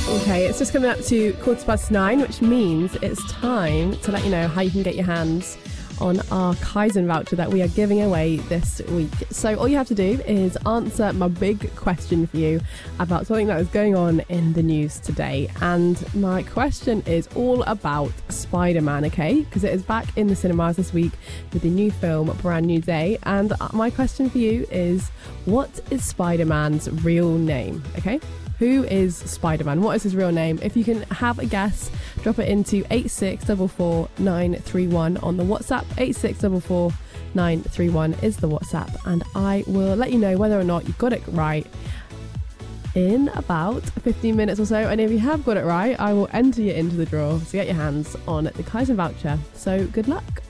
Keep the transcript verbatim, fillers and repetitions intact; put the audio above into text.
Okay, it's just coming up to quarter past nine, which means it's time to let you know how you can get your hands on our Kaizen voucher that we are giving away this week. So all you have to do is answer my big question for you about something that is going on in the news today. And my question is all about Spider-Man, okay? Because it is back in the cinemas this week with the new film, Brand New Day. And my question for you is, what is Spider-Man's real name, okay? Who is Spider-Man? What is his real name? If you can have a guess, drop it into eight six four four nine three one on the WhatsApp. eight six four four nine three one is the WhatsApp, and I will let you know whether or not you got it right in about fifteen minutes or so. And if you have got it right, I will enter you into the draw to get your hands on the Kaizen voucher. So good luck.